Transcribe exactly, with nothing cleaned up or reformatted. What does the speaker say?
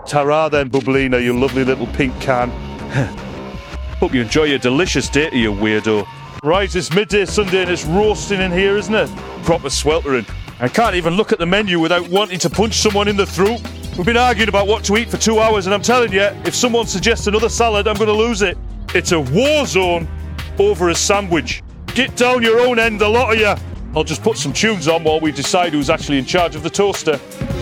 Ta-ra then, Bubblina, you lovely little pink can. Hope you enjoy your delicious day, you weirdo. Right, it's midday Sunday and it's roasting in here, isn't it? Proper sweltering. I can't even look at the menu without wanting to punch someone in the throat. We've been arguing about what to eat for two hours and I'm telling you, if someone suggests another salad, I'm going to lose it. It's a war zone over a sandwich. Get down your own end, the lot of you. I'll just put some tunes on while we decide who's actually in charge of the toaster.